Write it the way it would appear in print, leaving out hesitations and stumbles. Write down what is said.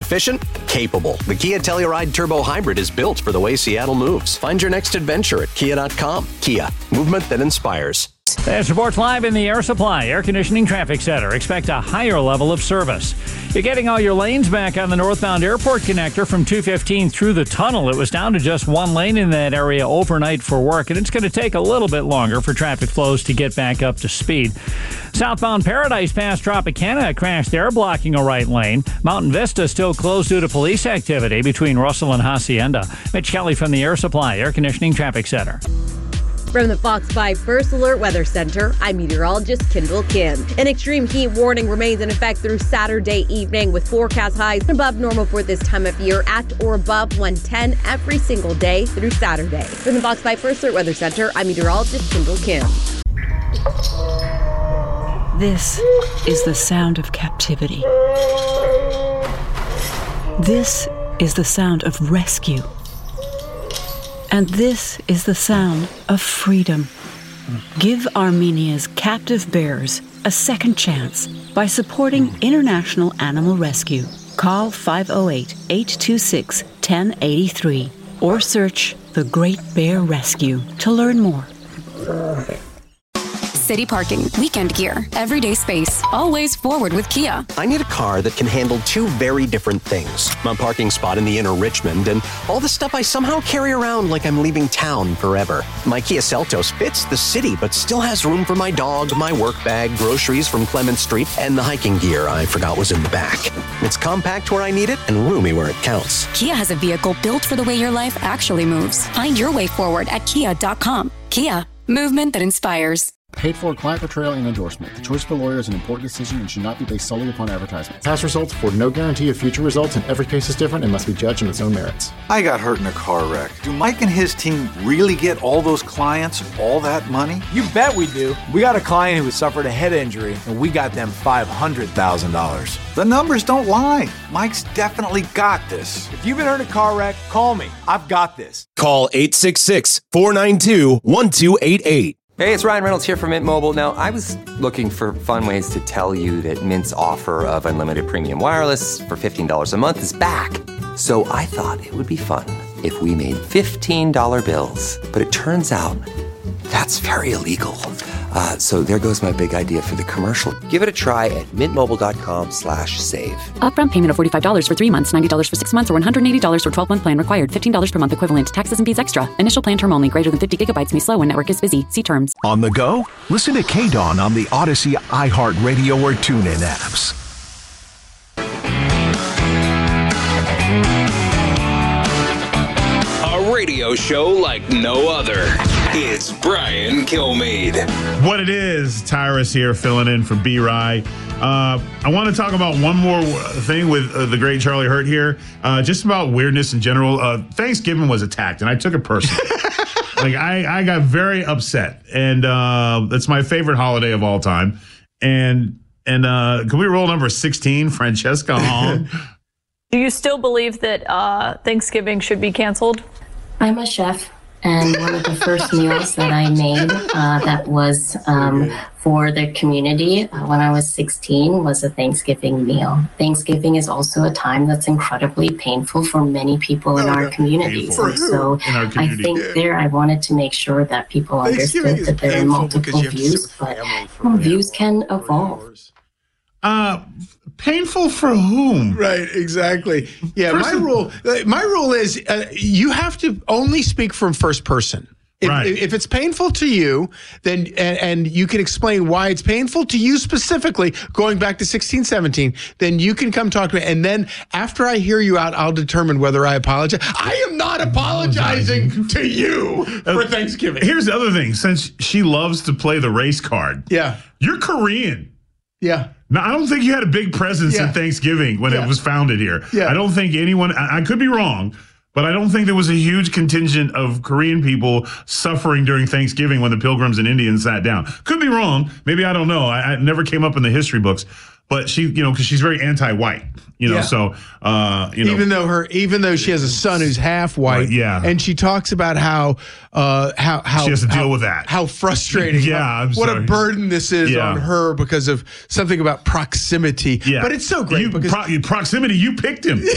Efficient? Capable. The Kia Telluride Turbo Hybrid is built for the way Seattle moves. Find your next adventure at kia.com. Kia. Movement that inspires. There's reports live in the Air Supply Air Conditioning Traffic Center. Expect a higher level of service. You're getting all your lanes back on the northbound airport connector from 215 through the tunnel. It was down to just one lane in that area overnight for work, and it's going to take a little bit longer for traffic flows to get back up to speed. Southbound Paradise past Tropicana, a crash there blocking a right lane. Mountain Vista still closed due to police activity between Russell and Hacienda. Mitch Kelly from the Air Supply Air Conditioning Traffic Center. From the Fox 5 First Alert Weather Center, I'm meteorologist Kendall Kim. An extreme heat warning remains in effect through Saturday evening with forecast highs above normal for this time of year at or above 110 every single day through Saturday. From the Fox 5 First Alert Weather Center, I'm meteorologist Kendall Kim. This is the sound of captivity. This is the sound of rescue. And this is the sound of freedom. Give Armenia's captive bears a second chance by supporting International Animal Rescue. Call 508-826-1083 or search The Great Bear Rescue to learn more. City Parking, weekend gear, everyday space, always forward with Kia. I need a car that can handle two very different things. My parking spot in the inner Richmond and all the stuff I somehow carry around like I'm leaving town forever. My Kia Seltos fits the city, but still has room for my dog, my work bag, groceries from Clement Street, and the hiking gear I forgot was in the back. It's compact where I need it and roomy where it counts. Kia has a vehicle built for the way your life actually moves. Find your way forward at kia.com. Kia, movement that inspires. Paid for client portrayal and endorsement. The choice of a lawyer is an important decision and should not be based solely upon advertisement. Past results afford no guarantee of future results, and every case is different and must be judged on its own merits. I got hurt in a car wreck. Do Mike and his team really get all those clients all that money? You bet we do. We got a client who has suffered a head injury, and we got them $500,000. The numbers don't lie. Mike's definitely got this. If you've been hurt in a car wreck, call me. I've got this. Call 866-492-1288. Hey, it's Ryan Reynolds here from Mint Mobile. Now, I was looking for fun ways to tell you that Mint's offer of unlimited premium wireless for $15 a month is back. So I thought it would be fun if we made $15 bills. But it turns out that's very illegal. So there goes my big idea for the commercial. Give it a try at mintmobile.com/save. Upfront payment of $45 for 3 months, $90 for 6 months, or $180 for 12-month plan required. $15 per month equivalent. Taxes and fees extra. Initial plan term only. Greater than 50 gigabytes may slow when network is busy. See terms. On the go? Listen to KDAWN on the Odyssey, iHeartRadio, or TuneIn apps. A radio show like no other. It's Brian Kilmeade. What it is, Tyrus here filling in for B-Rye. I want to talk about one more thing with the great Charlie Hurt here, just about weirdness in general. Thanksgiving was attacked, and I took it personally. Like, I got very upset, and that's my favorite holiday of all time. And can we roll number 16, Francesca Hong? Do you still believe that Thanksgiving should be canceled? I'm a chef. And one of the first meals that I made that was for the community when I was 16 was a Thanksgiving meal. Thanksgiving is also a time that's incredibly painful for many people in our communities. And so I think I wanted to make sure that people understood that there are multiple views, but views can evolve. Painful for whom? Right, exactly. Yeah, my rule is you have to only speak from first person. If it's painful to you, then and you can explain why it's painful to you specifically, going back to 16, 17, then you can come talk to me. And then after I hear you out, I'll determine whether I apologize. I am not apologizing to you for Thanksgiving. Here's the other thing. Since she loves to play the race card, you're Korean. Yeah. Now, I don't think you had a big presence in Thanksgiving when it was founded here. I don't think anyone, I could be wrong, but I don't think there was a huge contingent of Korean people suffering during Thanksgiving when the Pilgrims and Indians sat down. Could be wrong. Maybe I don't know. I never came up in the history books. But she, because she's very anti-white, so, even though she has a son who's half white, and she talks about how she has to deal with that, how frustrating, what a burden this is on her because of something about proximity. But it's so great because proximity. You picked him.